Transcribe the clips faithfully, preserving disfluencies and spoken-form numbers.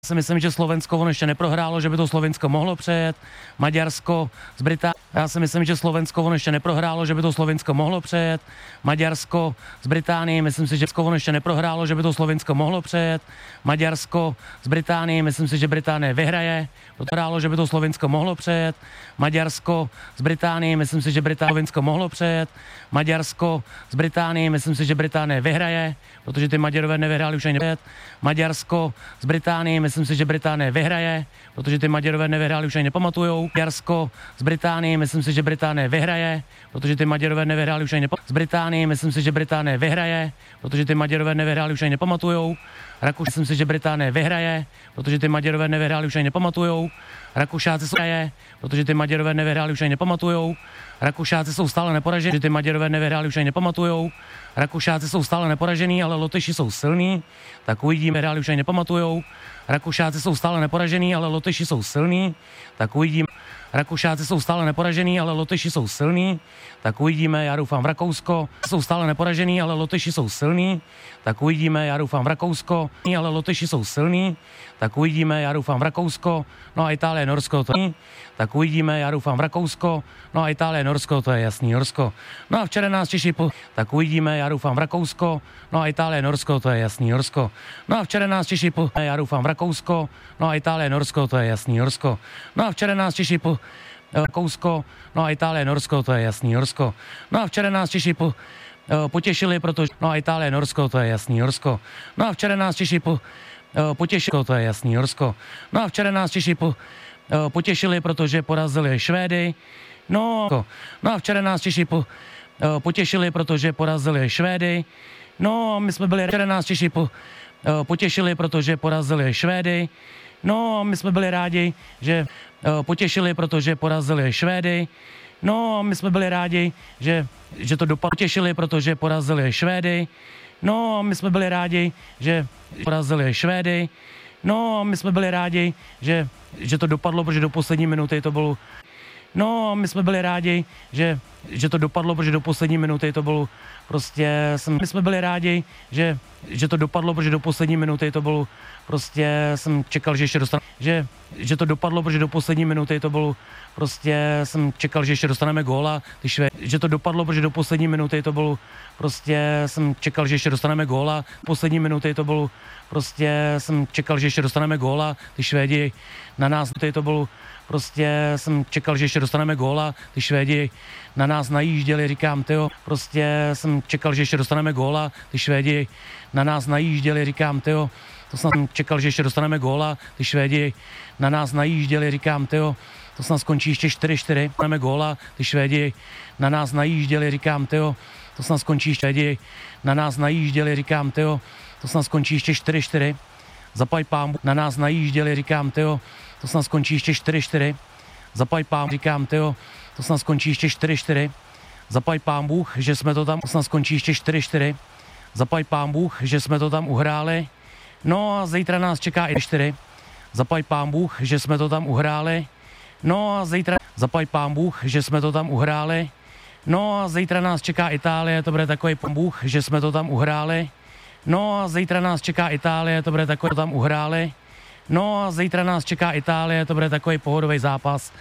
Si myslím, že Slovensko ono ještě neprohrálo, že by to Slovensko mohlo přejet, Maďarsko z Británie. Já si myslím, že Slovensko ono ještě neprohrálo, že by to Slovensko mohlo přejet, Maďarsko z Británie. Myslím si, že ono ještě neprohrálo, že by to Slovensko mohlo přejet, Maďarsko z Británie. Myslím si, že Británie vyhraje, prohrálo, že by to Slovensko mohlo přejet, Maďarsko z Británie. Myslím si, že Británie Slovensko mohlo přejet, Maďarsko z Británie. Myslím si, že Británie vyhraje, protože ty Maďarové nevyhráli už ani nepět. Maďarsko z Británie. Myslím si, že Británie vyhraje, protože ty Maďarové nevyhráli už ani nepamatujou. Maďarsko z Británie. Myslím si, že Británie vyhraje, protože ty Maďarové nevyhráli už ani nepamatujou. Z Británie. Myslím si, že Británie vyhraje, protože ty Maďarové nevyhráli už ani nepamatujou. Rakuš, myslím si, že Británie vyhraje, protože ty Maďarové nevyhráli už ani nepamatujou. Rakušáci jsou vyhraje, protože ty Maďarové nevyhráli už ani nepamatujou. Rakušáci jsou stále neporažení, ty Maďarové nevyhráli už ani nepamatujou. Rakušáci jsou stále neporažení, ale Lotyši jsou silní, tak uvidíme, vyhráli už ani nepamatujou. Rakušáci jsou stále neporažení, ale Lotyši jsou silní, tak uvidíme. Rakušáci jsou stále neporažení, ale Lotyši jsou silní, tak uvidíme, já doufám v Rakousko. Jsou stále neporažení, ale Lotyši jsou silní, tak uvidíme, já doufám v Rakousko. Ale Lotyši jsou silní, tak uvidíme, já doufám v Rakousko. No a Itálie, Norsko, to je, tak uvidíme, já doufám v Rakousko. No a Itálie, Norsko, to je jasný, Norsko. No a včera nás Češi, po... tak uvidíme, já doufám v Rakousko. No a Itálie, Norsko, to je jasný, Norsko. No a včera nás Češi, po... já doufám v Rakousko. No a Itálie, Norsko, to je jasný, Norsko. No a včera nás Češi, po... Rakousko, no a Itálie, Norsko, to je jasný, Norsko. No a včera nás Češi po... potěšili, protože, no a Itálie, Norsko, to je jasný, Norsko. No a včera nás Češi po... potěšili, to je jasný, Norsko. No a včera nás Češi po... potěšili, protože porazili Švédy. No, no a včera nás Češi po... potěšili, protože porazili Švédy. No a my jsme byli, včera nás Češi po... potěšili, protože porazili Švédy. No a my jsme byli rádi, že potěšili, protože porazili Švédy. No a my jsme byli rádi, že, že to dopadlo. Potěšili, protože porazili Švédy. No a my jsme byli rádi, že porazili Švédy. No a my jsme byli rádi, že, že to dopadlo, protože do poslední minuty to bylo. No a my jsme byli rádi, že, že to dopadlo, protože do poslední minuty to bylo prostě. Jsem, my jsme byli rádi, že, že to dopadlo, protože do poslední minuty to bylo prostě. Jsem čekal, že ještě dostanu, že, že to dopadlo, protože do poslední minuty to bylo prostě. Jsem čekal, že ještě dostaneme góla, ty švé, že to dopadlo, protože do poslední minuty to bylo prostě. Jsem čekal, že ještě dostaneme góla, poslední minuty to bylo prostě. Jsem čekal, že ještě dostaneme góla, ty Švédi na nás to bylo prostě. Jsem čekal, že ještě dostaneme góla, ty Švédi na nás najížděli, říkám, tyjo, prostě jsem čekal, že ještě dostaneme góla, ty Švédi na nás najížděli, říkám, tyjo, to jsem čekal, že ještě dostaneme góla, ty Švédi na nás najížděli, říkám, tyjo, to snad skončí ještě čtyři čtyři, dostaneme góla, ty Švédi na nás najížděli, říkám, tyjo, to snad skončí Švédi na nás najížděli, říkám, tyjo, to snad skončí ještě čtyři čtyři, zapaj pám, na nás najížděli, říkám, tyjo, to snad skončí ještě čtyři čtyři, zapaj pám, říkám, tyjo, to snad skončí ještě čtyři čtyři, zapaj pán Bůh, že jsme to tam, to snad skončí ještě čtyři čtyři, zapaj pán Bůh, že jsme to tam uhráli, no a zítra nás čeká i čtyři, zapaj pán Bůh, že jsme to tam uhráli, no a zítra, zapaj pán Bůh, že jsme to tam uhráli, no a zítra nás čeká Itálie, to bude takový pán Bůh, že jsme to tam uhráli, no a zítra nás čeká Itálie, to bude takový, to tam uhráli, no a zítra nás čeká Itálie, to bude takový pohodový zápas.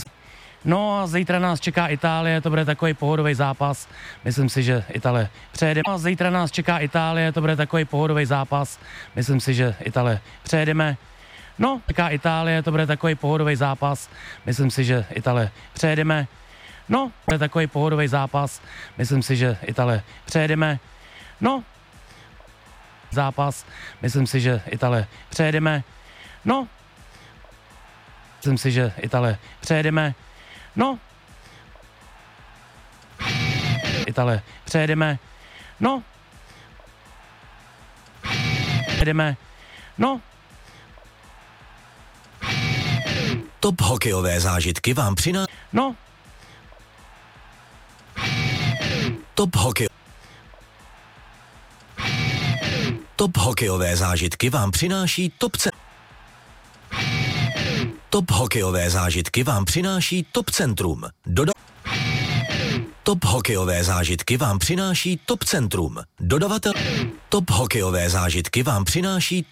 No a zítra nás čeká Itálie, to bude takový pohodový zápas. Myslím si, že Itálie přejedeme. No a zítra nás čeká Itálie, to bude takový pohodový zápas. Myslím si, že Itálie přejedeme. No, čeká Itálie, to bude takový pohodový zápas. Myslím si, že Itálie přejedeme. No, to je takový pohodový zápas. Myslím si, že Itálie přejedeme. No, zápas. Myslím si, že Itálie přejedeme. No, myslím si, že Itálie přejedeme. No, Itálie přejedeme. No, přejedeme. No. Top hokejové zážitky vám přináší. No. Top hokej. Top hokejové zážitky vám přináší Top C. Top hokejové zážitky vám přináší Top Centrum. Doda- Top hokejové zážitky vám přináší Top Centrum. Dodavatel. Top hokejové zážitky vám přináší